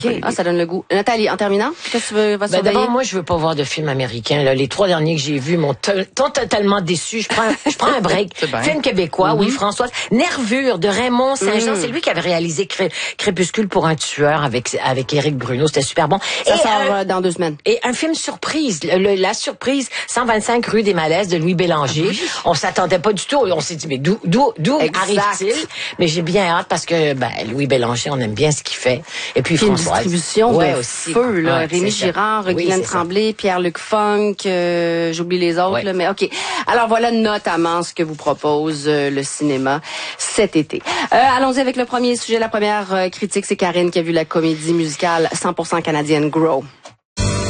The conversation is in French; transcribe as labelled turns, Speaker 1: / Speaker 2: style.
Speaker 1: OK. Ah, ça donne le goût. Nathalie, en terminant, qu'est-ce que tu veux surveiller?
Speaker 2: D'abord, moi, je veux pas voir de films américains. Là. Les 3 derniers que j'ai vus m'ont totalement déçu. Je prends un break. Film québécois, oui, Françoise. Nervure de Raymond Saint-Jean. C'est lui qui avait réalisé Crépuscule pour un tueur avec Éric Bruno. C'était super bon.
Speaker 1: Ça sort dans 2 semaines.
Speaker 2: Et un film surprise. La surprise, 125 rue des Malaises de Louis Bélanger. Oui. On s'attendait pas du tout. On s'est dit, mais d'où arrive-t-il? Mais j'ai bien hâte parce que, Louis Bélanger, on aime bien ce qu'il fait. Et puis Françoise.
Speaker 1: Distribution de feu, là. Rémi Girard, Guylaine Tremblay, Pierre-Luc Funk, j'oublie les autres, là, mais OK. Alors voilà notamment ce que vous propose le cinéma cet été. Allons-y avec le premier sujet. La première critique, c'est Karine qui a vu la comédie musicale 100% canadienne Grow.